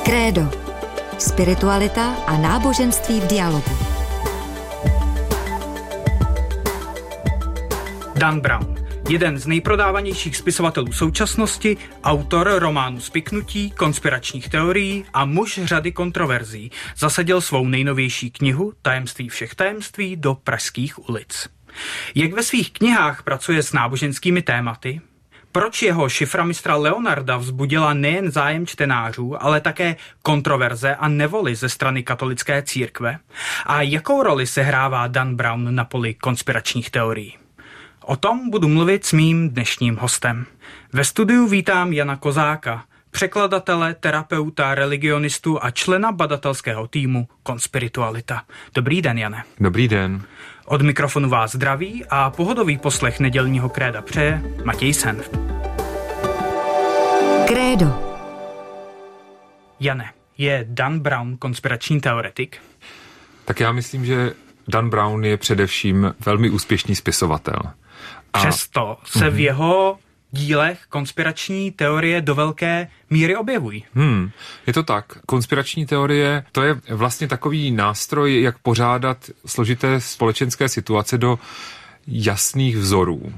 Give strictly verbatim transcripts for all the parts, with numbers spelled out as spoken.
Krédo. Spiritualita a náboženství v dialogu. Dan Brown, jeden z nejprodávanějších spisovatelů současnosti, autor románu Spiknutí, konspiračních teorií a muž řady kontroverzí, zasadil svou nejnovější knihu Tajemství všech tajemství do pražských ulic. Jak ve svých knihách pracuje s náboženskými tématy? Proč jeho šifra mistra Leonarda vzbudila nejen zájem čtenářů, ale také kontroverze a nevoli ze strany katolické církve? A jakou roli sehrává Dan Brown na poli konspiračních teorií? O tom budu mluvit s mým dnešním hostem. Ve studiu vítám Jana Kozáka, překladatele, terapeuta, religionistu a člena badatelského týmu Konspiritualita. Dobrý den, Jane. Dobrý den. Od mikrofonu vás zdraví a pohodový poslech nedělního Kréda přeje Matěj Senft. Krédo. Jane, je Dan Brown konspirační teoretik? Tak já myslím, že Dan Brown je především velmi úspěšný spisovatel. A... Přesto se v jeho dílech konspirační teorie do velké míry objevují. Hmm, je to tak. Konspirační teorie, to je vlastně takový nástroj, jak pořádat složité společenské situace do jasných vzorů.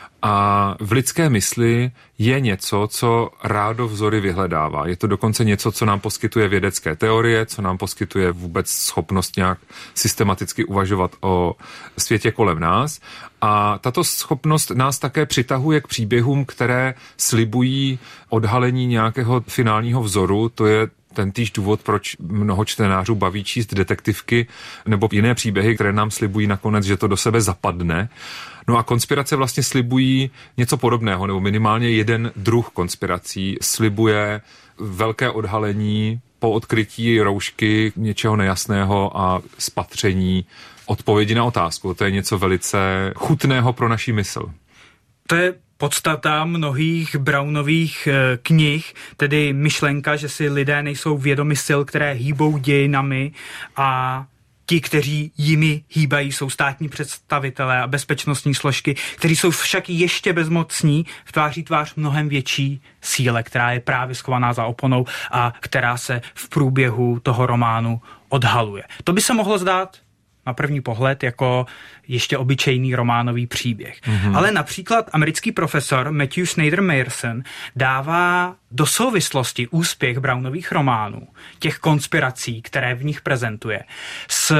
A v lidské mysli je něco, co rádo vzory vyhledává. Je to dokonce něco, co nám poskytuje vědecké teorie, co nám poskytuje vůbec schopnost nějak systematicky uvažovat o světě kolem nás. A tato schopnost nás také přitahuje k příběhům, které slibují odhalení nějakého finálního vzoru. To je ten týž důvod, proč mnoho čtenářů baví číst detektivky nebo jiné příběhy, které nám slibují nakonec, že to do sebe zapadne. No a konspirace vlastně slibují něco podobného, nebo minimálně jeden druh konspirací slibuje velké odhalení po odkrytí roušky něčeho nejasného a spatření odpovědi na otázku. To je něco velice chutného pro naši mysl. To je podstata mnohých Brownových e, knih, tedy myšlenka, že si lidé nejsou vědomi sil, které hýbou dějinami, a ti, kteří jimi hýbají, jsou státní představitelé a bezpečnostní složky, kteří jsou však ještě bezmocní v tváří tvář mnohem větší síle, která je právě schovaná za oponou a která se v průběhu toho románu odhaluje. To by se mohlo zdát na první pohled jako ještě obyčejný románový příběh. Mm-hmm. Ale například americký profesor Matthew Snyder Meyerson dává do souvislosti úspěch Brownových románů, těch konspirací, které v nich prezentuje, s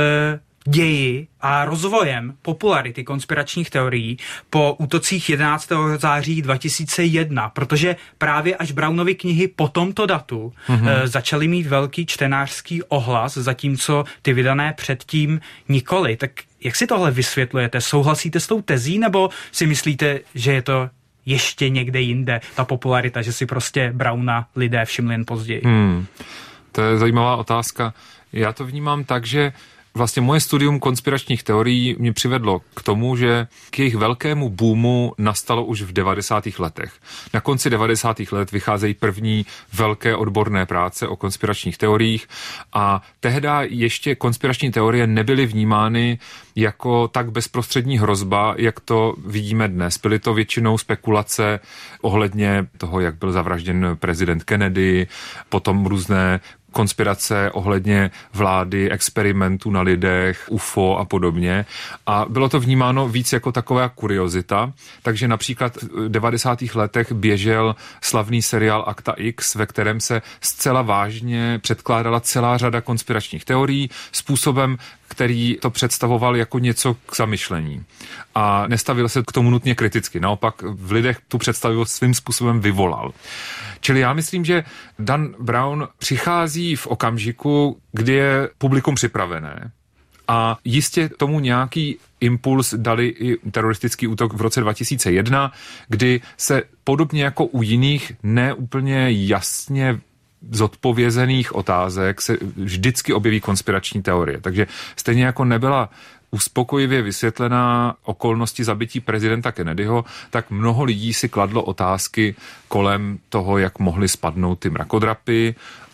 ději a rozvojem popularity konspiračních teorií po útocích jedenáctého září dva tisíce jedna, protože právě až Brownovy knihy po tomto datu mm-hmm. e, začaly mít velký čtenářský ohlas, zatímco ty vydané předtím nikoli. Tak jak si tohle vysvětlujete? Souhlasíte s tou tezí, nebo si myslíte, že je to ještě někde jinde, ta popularita, že si prostě Browna lidé všimli jen později? Hmm. To je zajímavá otázka. Já to vnímám tak, že vlastně moje studium konspiračních teorií mě přivedlo k tomu, že k jejich velkému boomu nastalo už v devadesátých letech. Na konci devadesátých let vycházejí první velké odborné práce o konspiračních teoriích a tehdy ještě konspirační teorie nebyly vnímány jako tak bezprostřední hrozba, jak to vidíme dnes. Byly to většinou spekulace ohledně toho, jak byl zavražděn prezident Kennedy, potom různé konspirace ohledně vlády, experimentů na lidech, U F O a podobně. A bylo to vnímáno víc jako taková kuriozita. Takže například v devadesátých letech běžel slavný seriál Akta X, ve kterém se zcela vážně předkládala celá řada konspiračních teorií způsobem, který to představoval jako něco k zamyšlení. A nestavil se k tomu nutně kriticky. Naopak v lidech tu představu svým způsobem vyvolal. Čili já myslím, že Dan Brown přichází v okamžiku, kdy je publikum připravené. A jistě tomu nějaký impuls dali i teroristický útok v roce dva tisíce jedna, kdy se podobně jako u jiných neúplně jasně zodpovězených otázek se vždycky objeví konspirační teorie. Takže stejně jako nebyla uspokojivě vysvětlená okolnosti zabití prezidenta Kennedyho, tak mnoho lidí si kladlo otázky kolem toho, jak mohly spadnout ty mrakodrapy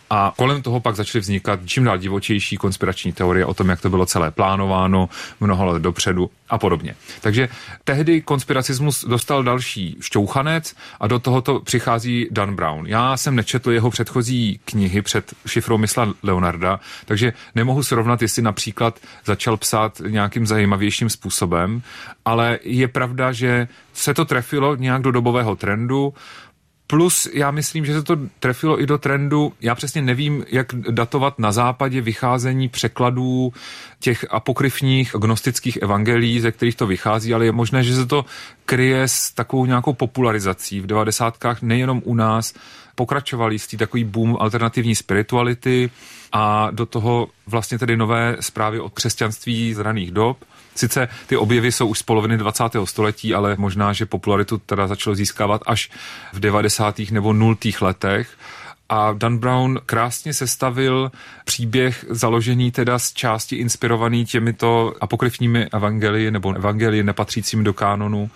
A kolem toho pak začaly vznikat čím dál divočejší konspirační teorie o tom, jak to bylo celé plánováno mnoho let dopředu a podobně. Takže tehdy konspiracismus dostal další šťouchanec a do tohoto přichází Dan Brown. Já jsem nečetl jeho předchozí knihy před šifrou mysla Leonarda, takže nemohu srovnat, jestli například začal psát nějakým zajímavějším způsobem, ale je pravda, že se to trefilo nějak do dobového trendu. Plus já myslím, že se to trefilo i do trendu, já přesně nevím, jak datovat na západě vycházení překladů těch apokryfních gnostických evangelií, ze kterých to vychází, ale je možné, že se to kryje s takovou nějakou popularizací. V devadesátkách nejenom u nás pokračoval jistý takový boom alternativní spirituality a do toho vlastně tedy nové zprávy o křesťanství z raných dob. Sice ty objevy jsou už z poloviny dvacátého století, ale možná, že popularitu teda začalo získávat až v devadesátých nebo nultých letech. A Dan Brown krásně sestavil příběh založený teda z části inspirovaný těmito apokryfními evangelii nebo evangelii nepatřícími do kánonu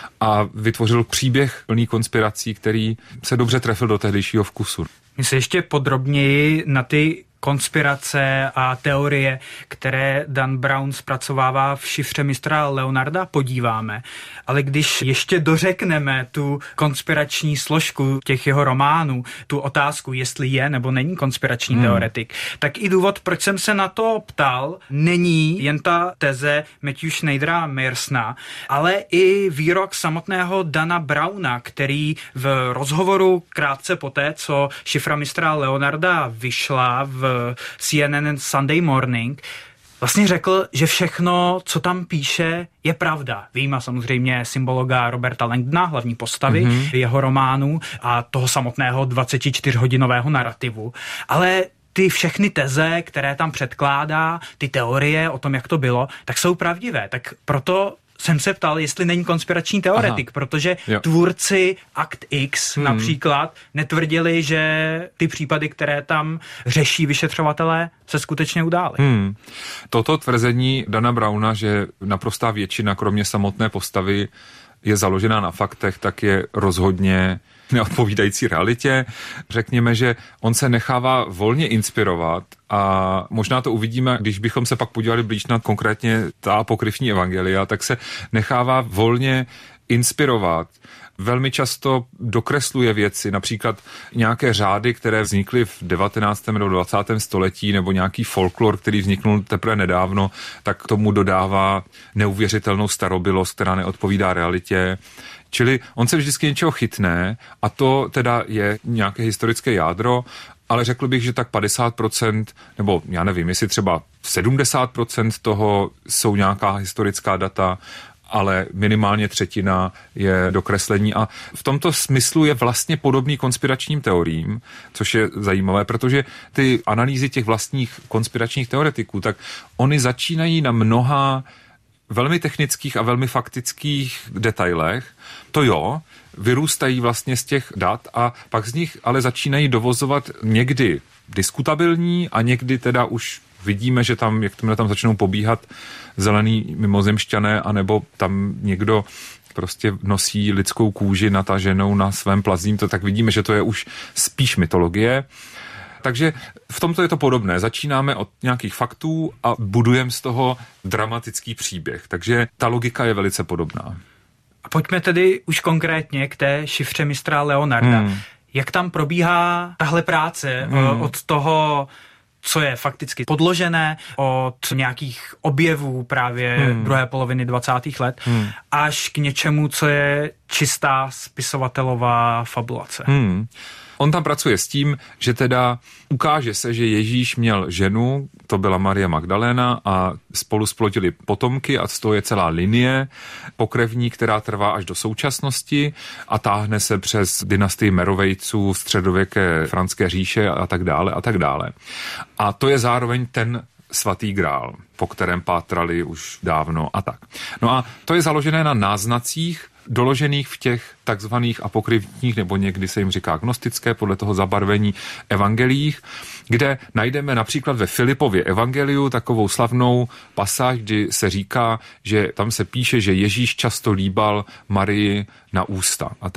a vytvořil příběh plný konspirací, který se dobře trefil do tehdejšího vkusu. My se ještě podrobněji na ty konspirace a teorie, které Dan Brown zpracovává v šifře mistra Leonarda, podíváme. Ale když ještě dořekneme tu konspirační složku těch jeho románů, tu otázku, jestli je nebo není konspirační hmm. teoretik, tak i důvod, proč jsem se na to ptal, není jen ta teze Matthew Schneidera a Meyersna, ale i výrok samotného Dana Browna, který v rozhovoru krátce poté, co šifra mistra Leonarda vyšla v C N N Sunday Morning, vlastně řekl, že všechno, co tam píše, je pravda. Vyjma samozřejmě symbologa Roberta Langdona, hlavní postavy mm-hmm. jeho románů a toho samotného dvacetičtyřhodinového narrativu. Ale ty všechny teze, které tam předkládá, ty teorie o tom, jak to bylo, tak jsou pravdivé. Tak proto jsem se ptal, jestli není konspirační teoretik, Aha. protože jo. tvůrci Akt X hmm. například netvrdili, že ty případy, které tam řeší vyšetřovatelé, se skutečně udály. Hmm. Toto tvrzení Dana Browna, že naprostá většina, kromě samotné postavy, je založená na faktech, tak je rozhodně neodpovídající realitě. Řekněme, že on se nechává volně inspirovat a možná to uvidíme, když bychom se pak podívali blíž na konkrétně ta apokryfní evangelia, tak se nechává volně inspirovat. Velmi často dokresluje věci, například nějaké řády, které vznikly v devatenáctém nebo dvacátém století, nebo nějaký folklor, který vzniknul teprve nedávno, tak k tomu dodává neuvěřitelnou starobylost, která neodpovídá realitě. Čili on se vždycky něčeho chytne a to teda je nějaké historické jádro, ale řekl bych, že tak padesát procent, nebo já nevím, jestli třeba sedmdesát procent toho jsou nějaká historická data, ale minimálně třetina je dokreslení a v tomto smyslu je vlastně podobný konspiračním teoriím, což je zajímavé, protože ty analýzy těch vlastních konspiračních teoretiků, tak oni začínají na mnoha velmi technických a velmi faktických detailech, to jo, vyrůstají vlastně z těch dat a pak z nich ale začínají dovozovat někdy diskutabilní a někdy teda už vidíme, že tam, jak tomu tam začnou pobíhat zelený mimozemšťané, anebo tam někdo prostě nosí lidskou kůži nataženou na svém plazím, to tak vidíme, že to je už spíš mytologie. Takže v tomto je to podobné. Začínáme od nějakých faktů a budujeme z toho dramatický příběh. Takže ta logika je velice podobná. A pojďme tedy už konkrétně k té šifře mistra Leonarda. Hmm. Jak tam probíhá tahle práce hmm. od toho, co je fakticky podložené, od nějakých objevů právě hmm. druhé poloviny dvacátých let, hmm. až k něčemu, co je čistá spisovatelová fabulace. Hmm. On tam pracuje s tím, že teda ukáže se, že Ježíš měl ženu, to byla Maria Magdalena a spolu splodili potomky a z toho je celá linie pokrevní, která trvá až do současnosti a táhne se přes dynastii Merovejců, středověké franské říše a tak dále a tak dále. A to je zároveň ten svatý grál, po kterém pátrali už dávno a tak. No a to je založené na náznacích doložených v těch takzvaných apokryfních, nebo někdy se jim říká gnostické, podle toho zabarvení evangeliích, kde najdeme například ve Filipově evangeliu takovou slavnou pasáž, kdy se říká, že tam se píše, že Ježíš často líbal Marii na ústa. A teď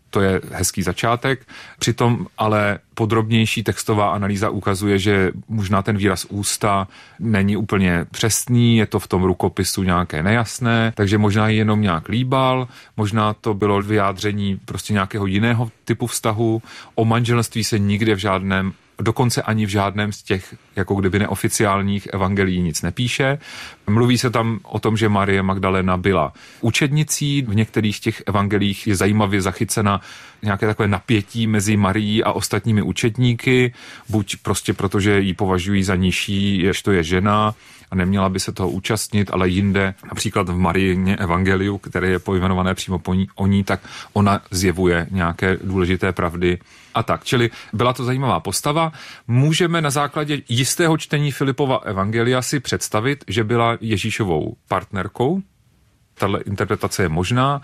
To je hezký začátek. Přitom ale podrobnější textová analýza ukazuje, že možná ten výraz ústa není úplně přesný, je to v tom rukopisu nějaké nejasné, takže možná jenom nějak líbal, možná to bylo vyjádření prostě nějakého jiného typu vztahu. O manželství se nikde v žádném, dokonce ani v žádném z těch jako kdyby neoficiálních evangelií nic nepíše. Mluví se tam o tom, že Marie Magdalena byla učednicí, v některých těch evangelích je zajímavě zachycena nějaké takové napětí mezi Marií a ostatními učedníky, buď prostě proto, že ji považují za nižší, jež to je žena a neměla by se toho účastnit, ale jinde, například v Mariině evangeliu, které je pojmenované přímo po ní, o ní, tak ona zjevuje nějaké důležité pravdy a tak. Čili byla to zajímavá postava. Můžeme na základě jistého čtení Filipova evangelia si představit, že byla Ježíšovou partnerkou. Tahle interpretace je možná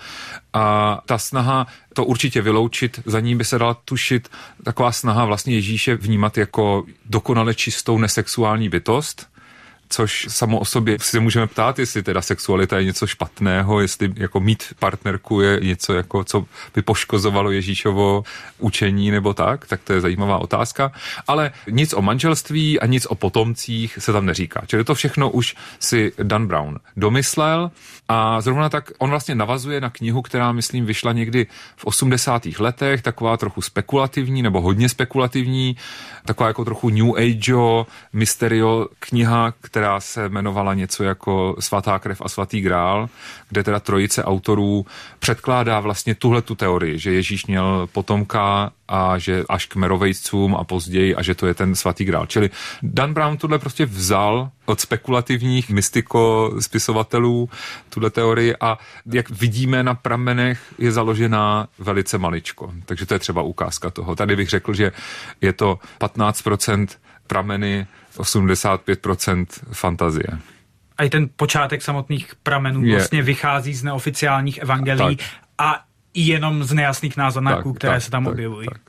a ta snaha to určitě vyloučit, za ní by se dala tušit taková snaha vlastně Ježíše vnímat jako dokonale čistou nesexuální bytost, což samo o sobě si můžeme ptát, jestli teda sexualita je něco špatného, jestli jako mít partnerku je něco, jako, co by poškozovalo Ježíšovo učení nebo tak, tak to je zajímavá otázka. Ale nic o manželství a nic o potomcích se tam neříká. Čili to všechno už si Dan Brown domyslel a zrovna tak on vlastně navazuje na knihu, která, myslím, vyšla někdy v osmdesátých letech, taková trochu spekulativní nebo hodně spekulativní, taková jako trochu New Age, mysterio kniha, která se jmenovala něco jako Svatá krev a svatý grál, kde teda trojice autorů předkládá vlastně tuhletu teorii, že Ježíš měl potomka a že až k merovejcům a později a že to je ten svatý grál. Čili Dan Brown tohle prostě vzal od spekulativních mystiko-spisovatelů tuhle teorii a jak vidíme na pramenech je založená velice maličko. Takže to je třeba ukázka toho. Tady bych řekl, že je to patnáct procent prameny, osmdesát pět procent fantazie. A i ten počátek samotných pramenů je, vlastně vychází z neoficiálních evangelií tak. a jenom z nejasných názornáků, tak, které tak, se tam tak, objevují. Tak.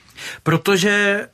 Protože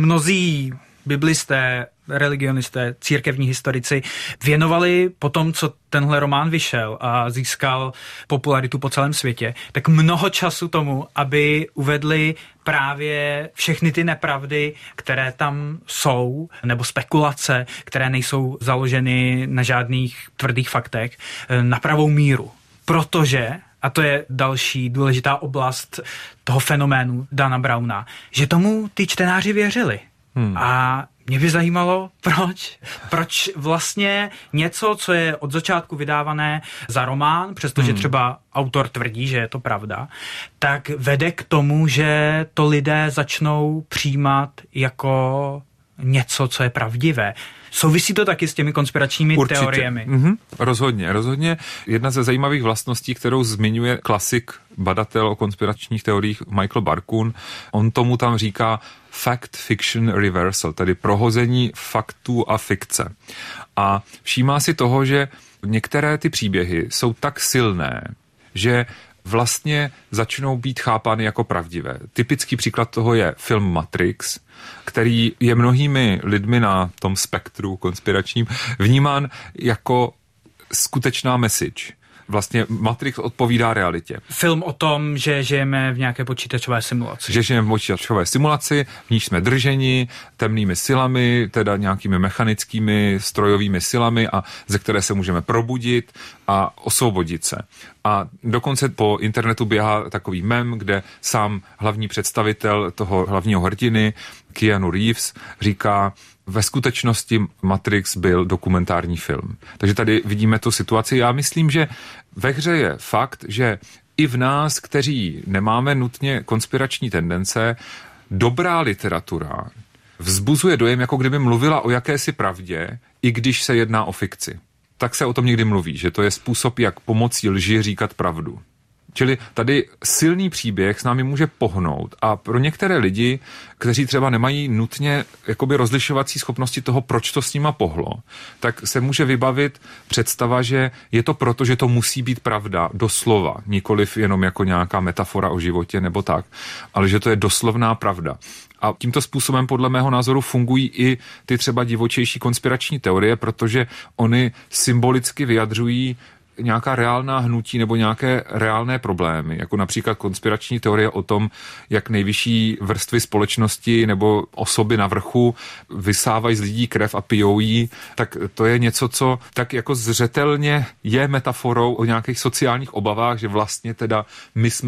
mnozí biblisté, religionisté, církevní historici věnovali po tom, co tenhle román vyšel a získal popularitu po celém světě, tak mnoho času tomu, aby uvedli právě všechny ty nepravdy, které tam jsou, nebo spekulace, které nejsou založeny na žádných tvrdých faktech, na pravou míru. Protože, a to je další důležitá oblast toho fenoménu Dana Browna, že tomu ty čtenáři věřili. Hmm. A mě by zajímalo, proč. Proč vlastně něco, co je od začátku vydávané za román, přestože hmm. třeba autor tvrdí, že je to pravda, tak vede k tomu, že to lidé začnou přijímat jako něco, co je pravdivé. Souvisí to taky s těmi konspiračními Určitě. teoriemi? Mm-hmm. Rozhodně, rozhodně. Jedna ze zajímavých vlastností, kterou zmiňuje klasik, badatel o konspiračních teoriích Michael Barkun, on tomu tam říká fact fiction reversal, tedy prohození faktů a fikce. A všímá si toho, že některé ty příběhy jsou tak silné, že vlastně začnou být chápány jako pravdivé. Typický příklad toho je film Matrix, který je mnohými lidmi na tom spektru konspiračním vnímán jako skutečná message. Vlastně Matrix odpovídá realitě. Film o tom, že žijeme v nějaké počítačové simulaci. Že žijeme v počítačové simulaci, v níž jsme drženi temnými silami, teda nějakými mechanickými, strojovými silami a ze které se můžeme probudit a osvobodit se. A dokonce po internetu běhá takový mem, kde sám hlavní představitel toho hlavního hrdiny, Keanu Reeves, říká, ve skutečnosti Matrix byl dokumentární film. Takže tady vidíme tu situaci. Já myslím, že ve hře je fakt, že i v nás, kteří nemáme nutně konspirační tendence, dobrá literatura vzbuzuje dojem, jako kdyby mluvila o jakési pravdě, i když se jedná o fikci. Tak se o tom někdy mluví, že to je způsob, jak pomocí lži říkat pravdu. Čili tady silný příběh s námi může pohnout a pro některé lidi, kteří třeba nemají nutně jakoby rozlišovací schopnosti toho, proč to s nima pohlo, tak se může vybavit představa, že je to proto, že to musí být pravda, doslova, nikoliv jenom jako nějaká metafora o životě nebo tak, ale že to je doslovná pravda. A tímto způsobem podle mého názoru fungují i ty třeba divočejší konspirační teorie, protože oni symbolicky vyjadřují nějaká reálná hnutí nebo nějaké reálné problémy, jako například konspirační teorie o tom, jak nejvyšší vrstvy společnosti nebo osoby na vrchu vysávají z lidí krev a pijou jí, tak to je něco, co tak jako zřetelně je metaforou o nějakých sociálních obavách, že vlastně teda my jsme